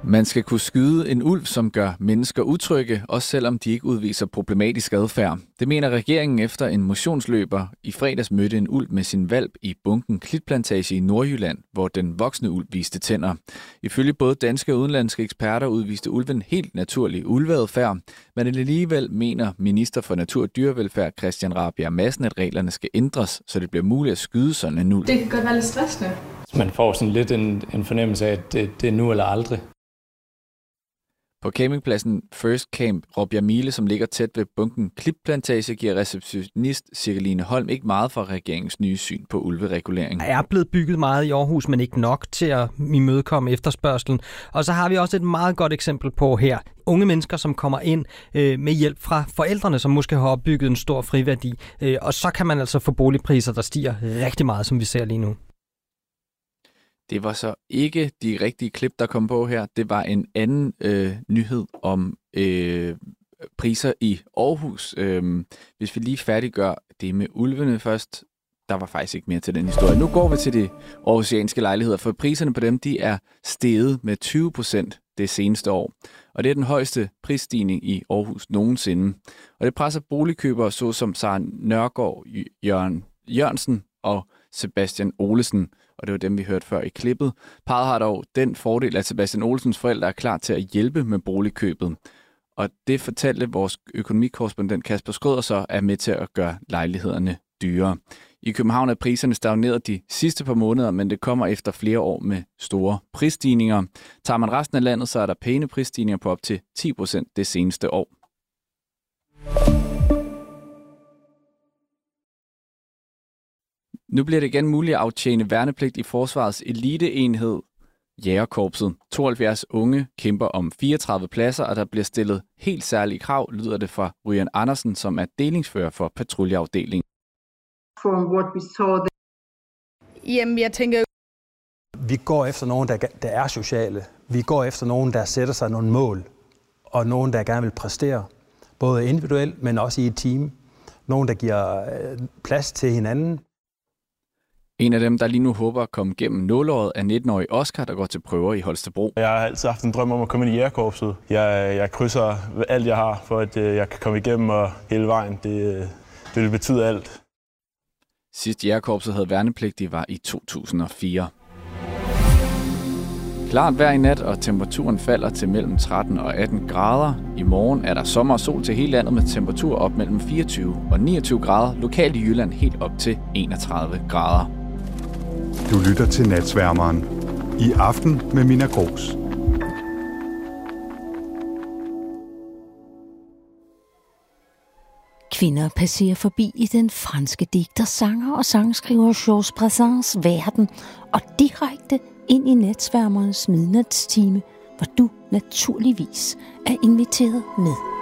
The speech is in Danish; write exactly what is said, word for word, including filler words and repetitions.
Man skal kunne skyde en ulv, som gør mennesker utrygge, også selvom de ikke udviser problematisk adfærd. Det mener regeringen efter en motionsløber i fredags mødte en ulv med sin hvalp i Bunken Klitplantage i Nordjylland, hvor den voksne ulv viste tænder. Ifølge både danske og udenlandske eksperter udviste ulven helt naturlig ulveadfærd, men alligevel mener minister for natur og dyrevelfærd Christian Rabjerg Madsen, at reglerne skal ændres, så det bliver muligt at skyde sådan en ulv. Det kan godt være lidt stressende. Man får sådan lidt en, en fornemmelse af, at det, det er nu eller aldrig. På campingpladsen First Camp Råbjerg-Mile, som ligger tæt ved Bunken Klitplantage, giver receptionist Cirkeline Holm ikke meget fra regeringens nye syn på ulveregulering. Der er blevet bygget meget i Aarhus, men ikke nok til at imødekomme efterspørgselen. Og så har vi også et meget godt eksempel på her. Unge mennesker, som kommer ind øh, med hjælp fra forældrene, som måske har opbygget en stor friværdi. Øh, og så kan man altså få boligpriser, der stiger rigtig meget, som vi ser lige nu. Det var så ikke de rigtige klip, der kom på her. Det var en anden øh, nyhed om øh, priser i Aarhus. Øh, hvis vi lige færdiggør det med ulvene først. Der var faktisk ikke mere til den historie. Nu går vi til de aarhusianske lejligheder, for priserne på dem de er steget med tyve procent det seneste år. Og det er den højeste prisstigning i Aarhus nogensinde. Og det presser boligkøbere såsom Sara Nørgaard, Jørgen Jørgensen og Sebastian Olesen, og det var dem, vi hørte før i klippet. Parret har dog den fordel, at Sebastian Olesens forældre er klar til at hjælpe med boligkøbet. Og det fortalte vores økonomikorrespondent Kasper Skrøder så er med til at gøre lejlighederne dyrere. I København er priserne stagneret de sidste par måneder, men det kommer efter flere år med store prisstigninger. Tager man resten af landet, så er der pæne prisstigninger på op til ti procent det seneste år. Nu bliver det igen muligt at aftjene værnepligt i Forsvarets eliteenhed Jægerkorpset. tooghalvfjerds unge kæmper om fireogtredive pladser, og der bliver stillet helt særlige krav, lyder det fra Ryan Andersen, som er delingsfører for patruljeafdelingen. From what we saw there. Jamen, jeg tænker jo... Vi går efter nogen, der, der er sociale. Vi går efter nogen, der sætter sig nogle mål, og nogen, der gerne vil præstere, både individuelt, men også i et team. Nogen, der giver plads til hinanden. En af dem, der lige nu håber at komme gennem nåleåret, er nitten-årig Oscar, der går til prøver i Holstebro. Jeg har altid haft en drøm om at komme ind i jægerkorpset. Jeg, jeg krydser alt, jeg har, for at jeg kan komme igennem og hele vejen. Det, det vil betyde alt. Sidst jægerkorpset havde værnepligtige var i to tusind og fire. Klart vejr i nat, og temperaturen falder til mellem tretten og atten grader. I morgen er der sommer og sol til hele landet med temperatur op mellem fireogtyve og niogtyve grader. Lokalt i Jylland helt op til enogtredive grader. Du lytter til Natsværmeren. I aften med Mina Gros. Kvinder passerer forbi i den franske digter, sanger og sangskriver Georges Brassens verden og direkte ind i Natsværmerens midnatstime, hvor du naturligvis er inviteret med.